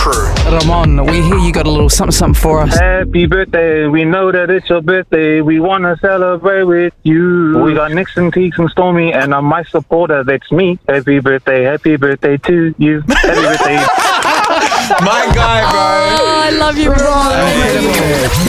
Ramon, we hear you got a little something for us. Happy birthday, we know that it's your birthday. We want to celebrate with you. We got Nixon, Teeks and Stormy, and my supporter, that's me. Happy birthday to you. Happy birthday. My guy, bro. Oh, I love you, Ramon.